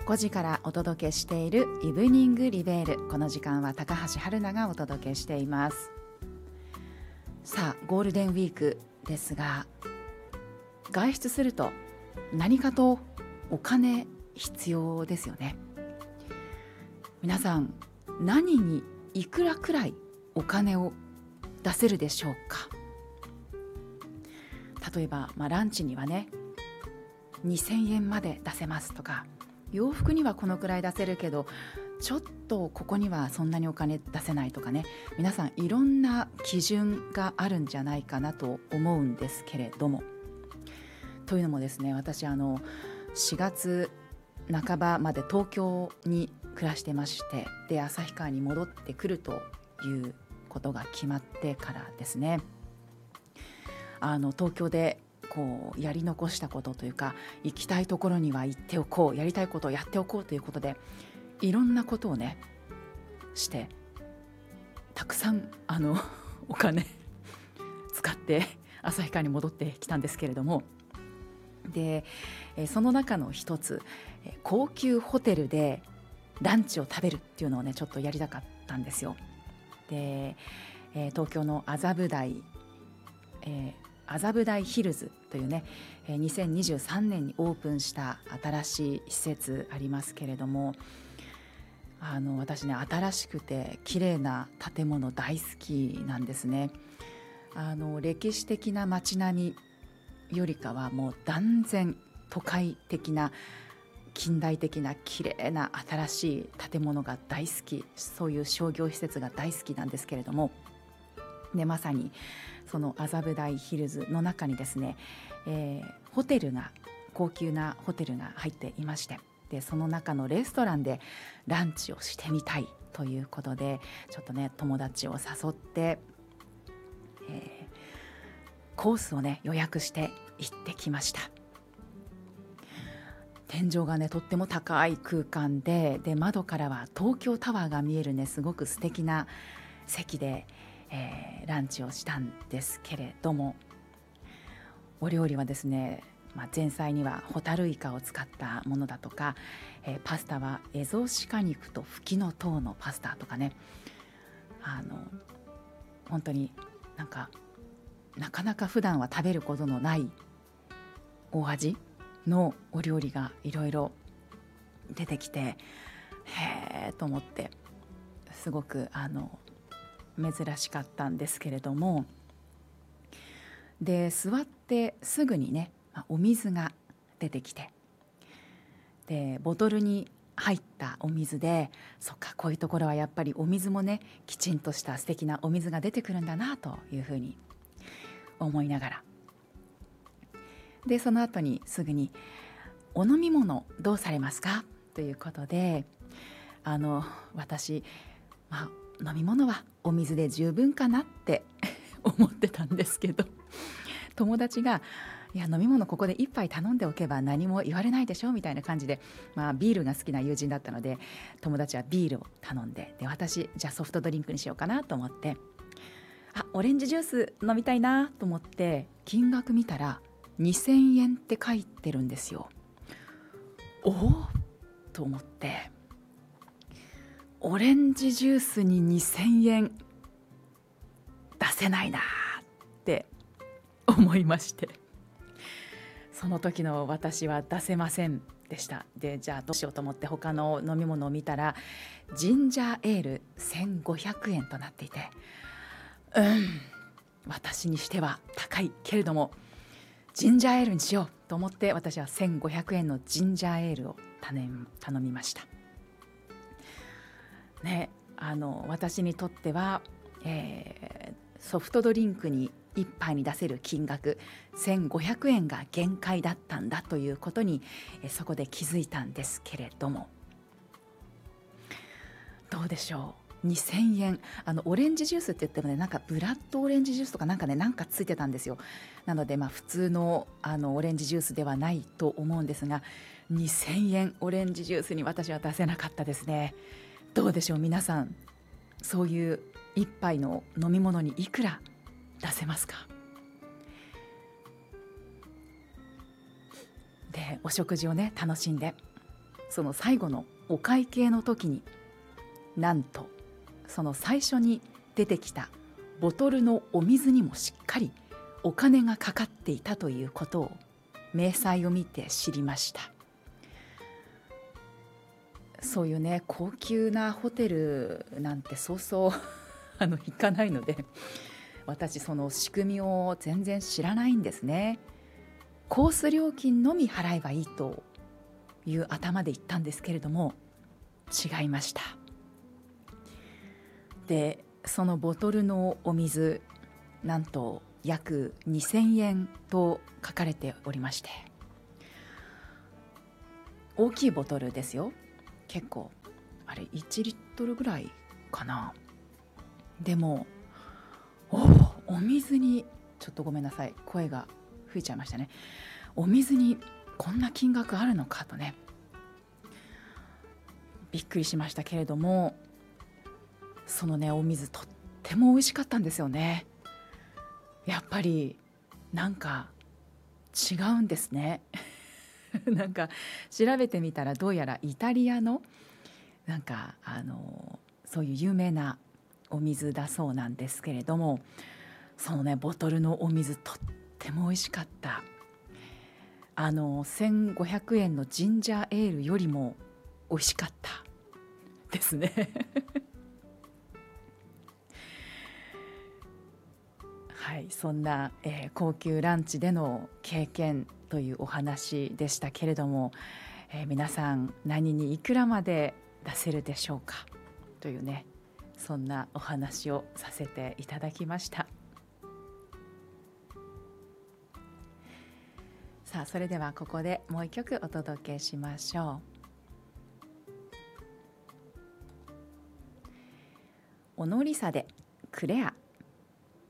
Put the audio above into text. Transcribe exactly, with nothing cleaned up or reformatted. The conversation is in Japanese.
ごじからお届けしているイブニングリベール。この時間は高橋春奈がお届けしています。さあ、ゴールデンウィークですが、外出すると何かとお金必要ですよね。皆さん、何にいくらくらいお金を出せるでしょうか。例えば、まあ、ランチにはねにせんえんまで出せますとか、洋服にはこのくらい出せるけどちょっとここにはそんなにお金出せないとかね、皆さんいろんな基準があるんじゃないかなと思うんですけれども、というのもですね、私あのしがつなかばまで東京に暮らしてまして、で旭川に戻ってくるということが決まってからですね、あの東京でこうやり残したことというか、行きたいところには行っておこう、やりたいことをやっておこうということで、いろんなことをねしてたくさんあのお金使って旭川に戻ってきたんですけれども、でその中の一つ、高級ホテルでランチを食べるっていうのをねちょっとやりたかったんですよ。で東京の麻布台、えー麻布台ヒルズというね、にせんにじゅうさんねんにオープンした新しい施設ありますけれども、あの私ね、新しくて綺麗な建物大好きなんですね。あの歴史的な街並みよりかはもう断然都会的な近代的な綺麗な新しい建物が大好き、そういう商業施設が大好きなんですけれども、でまさにその麻布台ヒルズの中にですね、えー、ホテルが高級なホテルが入っていまして、でその中のレストランでランチをしてみたいということで、ちょっとね友達を誘って、えー、コースをね予約して行ってきました。天井がねとっても高い空間で、で窓からは東京タワーが見えるねすごく素敵な席で、えー、ランチをしたんですけれども、お料理はですね、まあ、前菜にはホタルイカを使ったものだとか、えー、パスタはエゾシカ肉とフキノトウのパスタとかね、あの本当になんかなかなか普段は食べることのない大味のお料理がいろいろ出てきて、へーと思って、すごくあの珍しかったんですけれども、で座ってすぐにねお水が出てきて、でボトルに入ったお水で、そっかこういうところはやっぱりお水もねきちんとした素敵なお水が出てくるんだなというふうに思いながら、でその後にすぐにお飲み物どうされますかということで、あの私、まあ飲み物はお水で十分かなって思ってたんですけど、友達がいや飲み物ここで一杯頼んでおけば何も言われないでしょみたいな感じで、まあ、ビールが好きな友人だったので、友達はビールを頼んで、で私じゃあソフトドリンクにしようかなと思って、あオレンジジュース飲みたいなと思って金額見たらにせんえんって書いてるんですよ。おおと思って、オレンジジュースににせんえん出せないなって思いまして、その時の私は出せませんでした。でじゃあどうしようと思って他の飲み物を見たら、ジンジャーエールせんごひゃくえんとなっていて、うん私にしては高いけれどもジンジャーエールにしようと思って、私はせんごひゃくえんのジンジャーエールを頼みましたね。あの私にとっては、えー、ソフトドリンクに一杯に出せる金額せんごひゃくえんが限界だったんだということに、えそこで気づいたんですけれども、どうでしょう、にせんえん、あのオレンジジュースって言ってもね、なんかブラッドオレンジジュースとかなんかねなんかついてたんですよ。なのでまあ普通のあのオレンジジュースではないと思うんですが、にせんえんオレンジジュースに私は出せなかったですね。どうでしょう皆さん、そういう一杯の飲み物にいくら出せますか？でお食事をね楽しんで、 その最後のお会計の時に、なんとその最初に出てきたボトルのお水にもしっかりお金がかかっていたということを明細を見て知りました。そういうね、高級なホテルなんてそうそうあの行かないので、私その仕組みを全然知らないんですね。コース料金のみ払えばいいという頭で行ったんですけれども、違いました。で、そのボトルのお水、なんと約にせんえんと書かれておりまして、大きいボトルですよ。結構あれいちリットルぐらいかな。でも お, お水にちょっとごめんなさい、声が吹いちゃいましたね。お水にこんな金額あるのかとね、びっくりしましたけれども、そのねお水とっても美味しかったんですよね。やっぱりなんか違うんですねなんか調べてみたら、どうやらイタリアのなんかあのそういう有名なお水だそうなんですけれども、そのねボトルのお水とっても美味しかった。あのせんごひゃくえんのジンジャーエールよりも美味しかったですねはい、そんな、えー高級ランチでの経験というお話でしたけれども、えー皆さん何にいくらまで出せるでしょうかというね、そんなお話をさせていただきました。さあ、それではここでもう一曲お届けしましょう。オノリサでクレア。